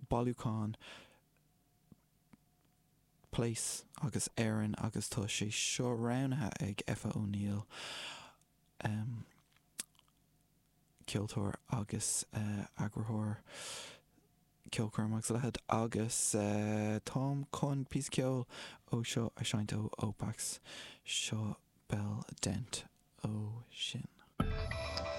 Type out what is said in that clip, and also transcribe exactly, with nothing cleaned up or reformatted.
Balúcán Place agus Éireann agus tá sé seo rounathe ag Aoife O'Neill, um, Ceoltóir agus uh, agrarthóir ceolcurm agus lehead agus uh, Tom chun pís ceol ó seo a seint ó Opax seo bell dent ó sin.